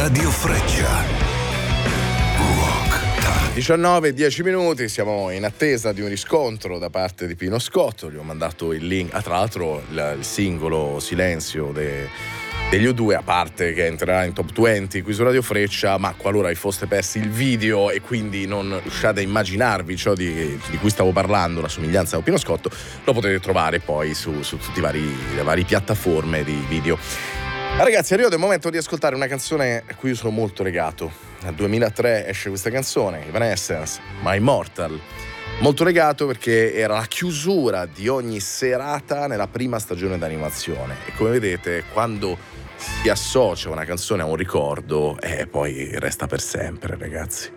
Radio Freccia. Rock Time. 19:10 minuti, siamo in attesa di un riscontro da parte di Pino Scotto. Gli ho mandato il link, tra l'altro il singolo Silenzio degli U2, a parte che entrerà in top 20 qui su Radio Freccia, ma qualora vi foste persi il video e quindi non riusciate a immaginarvi ciò di cui stavo parlando, la somiglianza con Pino Scotto, lo potete trovare poi su tutte le varie piattaforme di video. Ragazzi, è arrivato il momento di ascoltare una canzone a cui io sono molto legato. Nel 2003 esce questa canzone, Evanescence, My Immortal. Molto legato perché era la chiusura di ogni serata nella prima stagione d'animazione. E come vedete, quando si associa una canzone a un ricordo, poi resta per sempre, ragazzi.